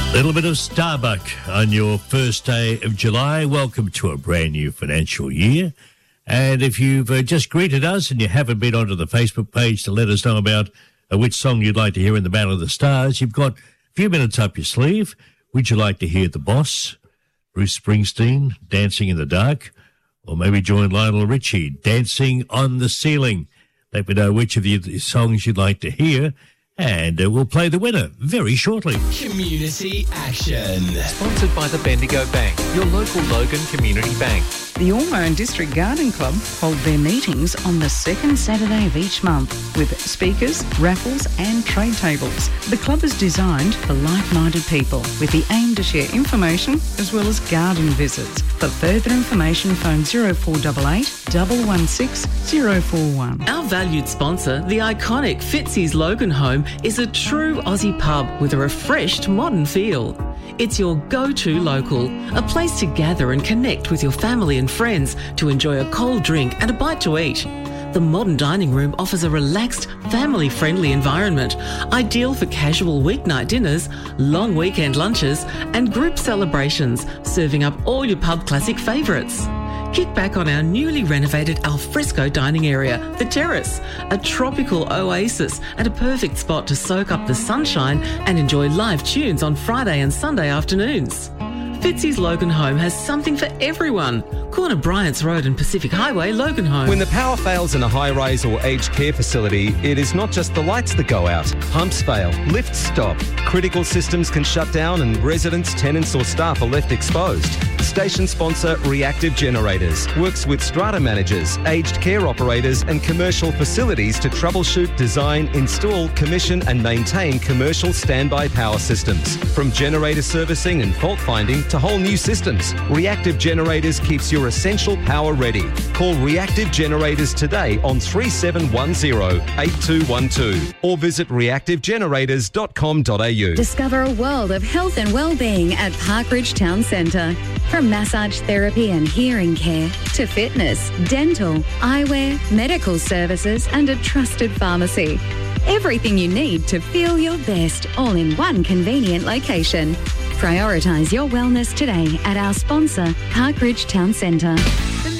Little bit of Starbuck on your first day of July. Welcome to a brand new financial year. And if you've just greeted us and you haven't been onto the Facebook page to let us know about which song you'd like to hear in the Battle of the Stars, you've got a few minutes up your sleeve. Would you like to hear The Boss, Bruce Springsteen, Dancing in the Dark, or maybe join Lionel Richie, Dancing on the Ceiling? Let me know which of the songs you'd like to hear, and we'll play the winner very shortly. Community Action. Sponsored by the Bendigo Bank, your local Logan Community Bank. The Ormeau District Garden Club hold their meetings on the second Saturday of each month with speakers, raffles and trade tables. The club is designed for like-minded people with the aim to share information as well as garden visits. For further information, phone 0488 116 041. Our valued sponsor, the iconic Fitzy's Logan Home, is a true Aussie pub with a refreshed modern feel. It's your go-to local, a place to gather and connect with your family and friends to enjoy a cold drink and a bite to eat. The modern dining room offers a relaxed, family-friendly environment, ideal for casual weeknight dinners, long weekend lunches and group celebrations, serving up all your pub classic favourites. Kick back on our newly renovated alfresco dining area, The Terrace, a tropical oasis and a perfect spot to soak up the sunshine and enjoy live tunes on Friday and Sunday afternoons. Fitzy's Logan Home has something for everyone. Corner Bryant's Road and Pacific Highway, Logan Home. When the power fails in a high-rise or aged care facility, it is not just the lights that go out. Pumps fail, lifts stop, critical systems can shut down and residents, tenants or staff are left exposed. Station sponsor Reactive Generators works with strata managers, aged care operators and commercial facilities to troubleshoot, design, install, commission and maintain commercial standby power systems. From generator servicing and fault finding to whole new systems, Reactive Generators keeps your essential power ready. Call Reactive Generators today on 3710 8212 or visit reactivegenerators.com.au. Discover a world of health and well-being at Parkridge Town Centre. From massage therapy and hearing care to fitness, dental, eyewear, medical services and a trusted pharmacy. Everything you need to feel your best, all in one convenient location. Prioritise your wellness today at our sponsor, Parkridge Town Centre.